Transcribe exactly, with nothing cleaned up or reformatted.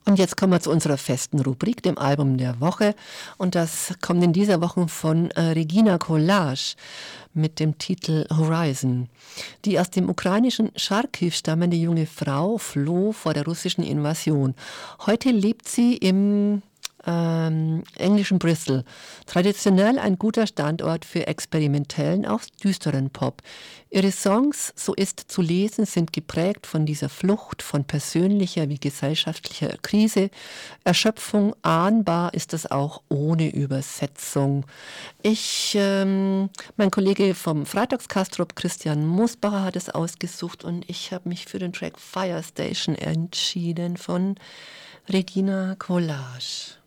Und jetzt kommen wir zu unserer festen Rubrik, dem Album der Woche. Und das kommt in dieser Woche von äh, Regina Collage mit dem Titel Horizon. Die aus dem ukrainischen Charkiw stammende junge Frau floh vor der russischen Invasion. Heute lebt sie im ähm, englischen Bristol. Traditionell ein guter Standort für experimentellen, auch düsteren Pop. Ihre Songs, so ist zu lesen, sind geprägt von dieser Flucht, von persönlicher wie gesellschaftlicher Krise. Erschöpfung, ahnbar ist das auch ohne Übersetzung. Ich, ähm, mein Kollege vom Freitagskastrop, Christian Musbacher, hat es ausgesucht und ich habe mich für den Track Fire Station entschieden von Regina Collage.